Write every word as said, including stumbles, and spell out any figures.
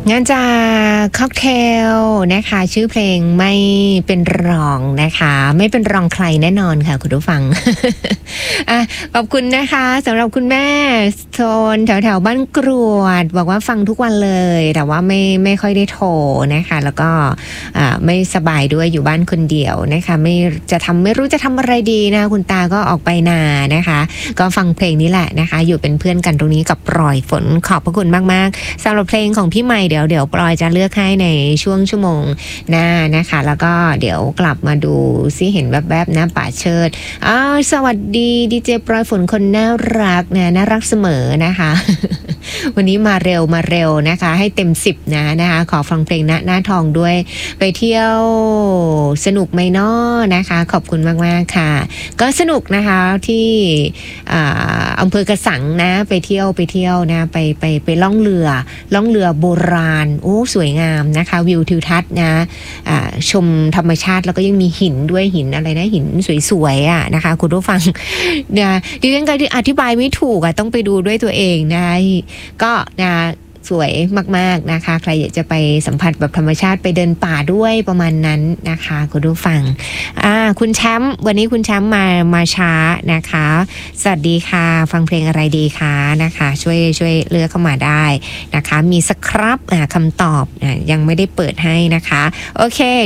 งานจากค็อกเทลนะคะชื่อเพลงไม่เป็นรองนะคะไม่เป็นรองใครแน่นอนค่ะคุณผู้ฟัง อ่ะขอบคุณนะคะสำหรับคุณแม่โซนแถวแถวบ้านกรวดบอกว่าฟังทุกวันเลยแต่ว่าไม่ไม่ค่อยได้โทรนะคะแล้วก็อ่าไม่สบายด้วยอยู่บ้านคนเดียวนะคะไม่จะทำไม่รู้จะทำอะไรดีนะคุณตาก็ออกไปนานะคะก็ฟังเพลงนี้แหละนะคะอยู่เป็นเพื่อนกันตรงนี้กับปล่อยฝนขอบพระคุณมากๆสำหรับเพลงของพี่ใหม่เดี๋ยวเดี๋ยวปลอยจะเลือกให้ในช่วงชั่วโมงหน้านะคะแล้วก็เดี๋ยวกลับมาดูซิเห็นแวบๆนะป่าเชิดอ้าวสวัสดีดีเจปลอยฝนคนน่ารักนะน่ารักเสมอนะคะ วันนี้มาเร็วมาเร็วนะคะให้เต็มสิบนะนะคะขอฟังเพลงณหน้าทองด้วยไปเที่ยวสนุกไหมน้อนะคะขอบคุณมากๆค่ะก็สนุกนะคะที่อ่าอำเภอกระสังนะไปเที่ยวไปเที่ยวนะไปไปไปล่องเรือล่องเรือโบราณโอ้สวยงามนะคะวิวทิวทัศน์นะอ่าชมธรรมชาติแล้วก็ยังมีหินด้วยหินอะไรนะหินสวยๆอ่ะนะคะคุณผู้ฟังเนี่ยดิฉันก็อธิบายไม่ถูกอ่ะต้องไปดูด้วยตัวเองนะคะก็นะสวยมากๆนะคะใครอยากจะไปสัมผัสแบบธรรมชาติไปเดินป่าด้วยประมาณนั้นนะคะคุณผู้ฟังอ่าคุณแชมป์วันนี้คุณแชมป์มามาช้านะคะสวัสดีค่ะฟังเพลงอะไรดีคะนะคะช่วยช่วยเลือกเข้ามาได้นะคะมีสครับอ่าคำตอบอ่ายังไม่ได้เปิดให้นะคะโอเค